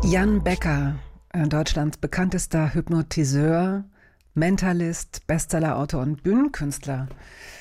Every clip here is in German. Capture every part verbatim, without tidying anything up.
Jan Becker, Deutschlands bekanntester Hypnotiseur, Mentalist, Bestsellerautor und Bühnenkünstler,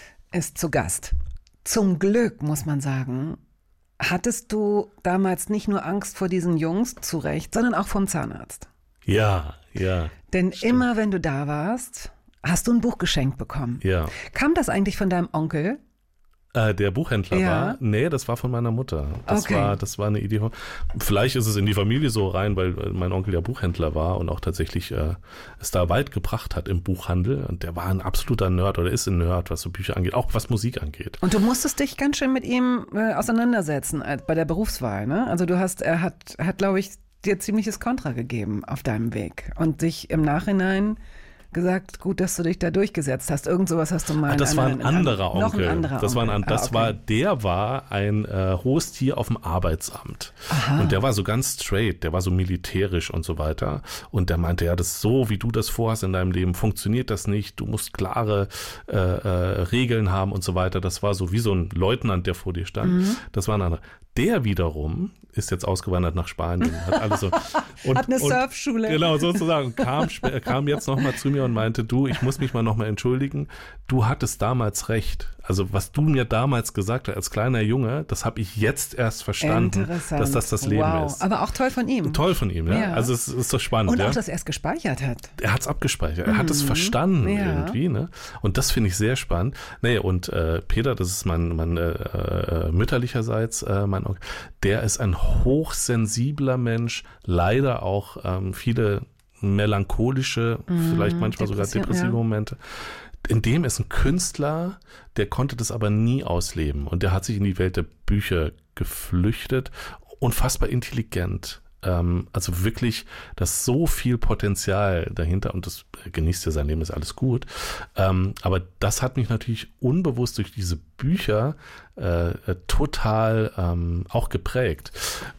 ist zu Gast. Zum Glück, muss man sagen, hattest du damals nicht nur Angst vor diesen Jungs, zu Recht, sondern auch vom Zahnarzt. Ja, ja. Denn stimmt. Immer wenn du da warst, hast du ein Buch geschenkt bekommen. Ja. Kam das eigentlich von deinem Onkel? Äh, der Buchhändler Ja. war? Nee, das war von meiner Mutter. Das, Okay. war, das war eine Idee. Vielleicht ist es in die Familie so rein, weil mein Onkel ja Buchhändler war und auch tatsächlich äh, es da weit gebracht hat im Buchhandel. Und der war ein absoluter Nerd oder ist ein Nerd, was so Bücher angeht, auch was Musik angeht. Und du musstest dich ganz schön mit ihm äh, auseinandersetzen äh, bei der Berufswahl, ne? Also du hast, er hat, hat glaube ich, dir ziemliches Kontra gegeben auf deinem Weg und dich im Nachhinein gesagt, gut, dass du dich da durchgesetzt hast. Irgend sowas hast du mal. Ah, das in war einem- ein anderer in einem- Onkel. Noch ein anderer das war ein, Onkel. das ah, okay. war, der war ein äh, hohes Tier auf dem Arbeitsamt. Aha. Und der war so ganz straight, der war so militärisch und so weiter. Und der meinte, ja, das ist so, wie du das vorhast in deinem Leben, funktioniert das nicht. Du musst klare äh, äh, Regeln haben und so weiter. Das war so wie so ein Leutnant, der vor dir stand. Mhm. Das war ein anderer. Der wiederum ist jetzt ausgewandert nach Spanien. Hat, alles so, und, Hat eine und, Surfschule. Genau, sozusagen. Kam, sp- kam jetzt nochmal zu mir und meinte, du, ich muss mich mal nochmal entschuldigen. Du hattest damals recht. Also was du mir damals gesagt hast als kleiner Junge, das habe ich jetzt erst verstanden, Interessant. dass das das Leben wow. ist. Aber auch toll von ihm. Toll von ihm, ja. Ja. Also es ist so spannend. Und ja. auch, dass er es gespeichert hat. Er hat es abgespeichert, er hat es verstanden Ja. irgendwie, ne? Und das finde ich sehr spannend. Nee, und äh, Peter, das ist mein, mein äh, äh, mütterlicherseits, äh, mein Onkel, der ist ein hochsensibler Mensch, leider auch ähm, viele melancholische, Mhm, vielleicht manchmal sogar Depression, depressive ja. Momente. In dem ist ein Künstler, der konnte das aber nie ausleben und der hat sich in die Welt der Bücher geflüchtet, unfassbar intelligent. Ähm, also wirklich, da ist so viel Potenzial dahinter und das genießt ja sein Leben, ist alles gut. Ähm, aber das hat mich natürlich unbewusst durch diese Bücher äh, total ähm, auch geprägt.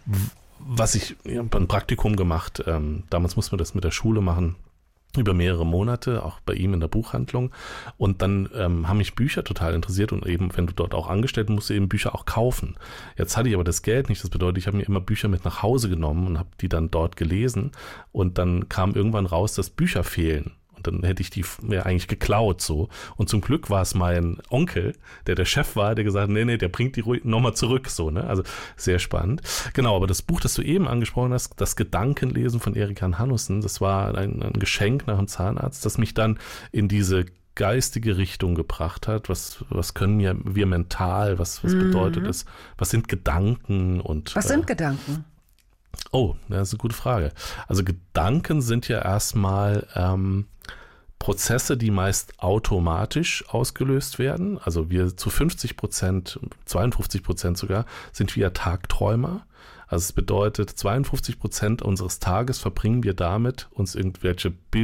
Was ich, ich habe ein Praktikum gemacht, ähm, damals mussten wir das mit der Schule machen, über mehrere Monate, auch bei ihm in der Buchhandlung. Und dann ähm, haben mich Bücher total interessiert und eben, wenn du dort auch angestellt bist, musst du eben Bücher auch kaufen. Jetzt hatte ich aber das Geld nicht, das bedeutet, ich habe mir immer Bücher mit nach Hause genommen und habe die dann dort gelesen. Und dann kam irgendwann raus, dass Bücher fehlen. Und dann hätte ich die mir eigentlich geklaut so. Und zum Glück war es mein Onkel, der der Chef war, der gesagt hat, nee, nee, der bringt die ruhig nochmal zurück. So, ne? Also sehr spannend. Genau, aber das Buch, das du eben angesprochen hast, das Gedankenlesen von Erik Hanussen, das war ein, ein Geschenk nach dem Zahnarzt, das mich dann in diese geistige Richtung gebracht hat. Was, was können wir, wir mental, was, was Mhm. bedeutet es? Was sind Gedanken? Und Was äh, sind Gedanken? Oh, das ist eine gute Frage. Also Gedanken sind ja erstmal ähm, Prozesse, die meist automatisch ausgelöst werden. Also wir zu fünfzig Prozent, zweiundfünfzig Prozent sogar, sind wir Tagträumer. Also es bedeutet, zweiundfünfzig Prozent unseres Tages verbringen wir damit, uns irgendwelche Bilder